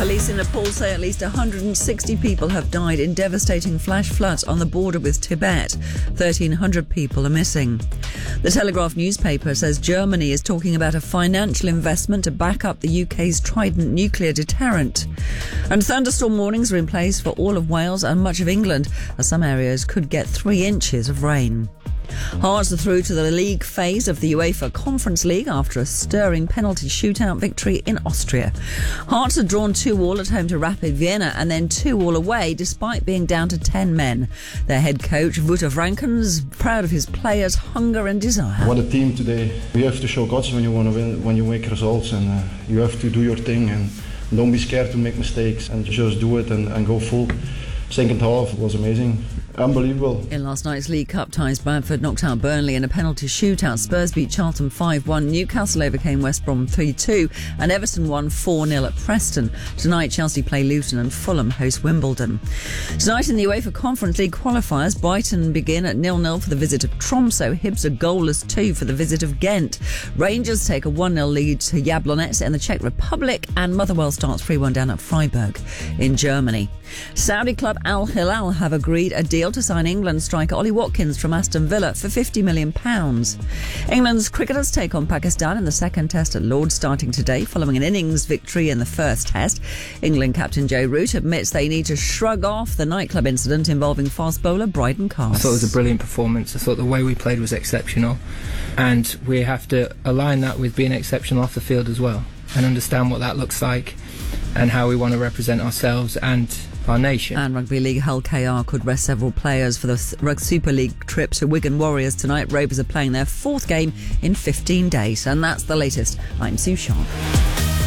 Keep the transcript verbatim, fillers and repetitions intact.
Police in Nepal say at least one hundred sixty people have died in devastating flash floods on the border with Tibet. thirteen hundred people are missing. The Telegraph newspaper says Germany is talking about a financial investment to back up the U K's Trident nuclear deterrent. And thunderstorm warnings are in place for all of Wales and much of England, as some areas could get three inches of rain. Hearts are through to the league phase of the UEFA Conference League after a stirring penalty shootout victory in Austria. Hearts are drawn two all at home to Rapid Vienna and then two all away despite being down to ten men. Their head coach, Wouter Vrankens, proud of his players' hunger and desire. What a team today. You have to show guts when you want to win, when you make results, and uh, you have to do your thing and don't be scared to make mistakes and just do it and, and go full. Second half was amazing. Unbelievable. In last night's League Cup ties, Bradford knocked out Burnley in a penalty shootout. Spurs beat Charlton five one. Newcastle overcame West Brom three two. And Everton won four nil at Preston. Tonight, Chelsea play Luton and Fulham host Wimbledon. Tonight in the UEFA Conference League qualifiers, Brighton begin at nil nil for the visit of Tromsø. Hibs are goalless two for the visit of Ghent. Rangers take a one nil lead to Jablonec in the Czech Republic. And Motherwell starts three one down at Freiburg in Germany. Saudi club Al Hilal have agreed a deal to sign England striker Ollie Watkins from Aston Villa for fifty million pounds. England's cricketers take on Pakistan in the second test at Lord's starting today following an innings victory in the first test. England captain Joe Root admits they need to shrug off the nightclub incident involving fast bowler Bryden Carse. I thought it was a brilliant performance. I thought the way we played was exceptional, and we have to align that with being exceptional off the field as well and understand what that looks like and how we want to represent ourselves and our nation. And Rugby League Hull K R could rest several players for the Rugby Super League trip to Wigan Warriors tonight. Rovers are playing their fourth game in fifteen days. And that's the latest. I'm Sue Sharp.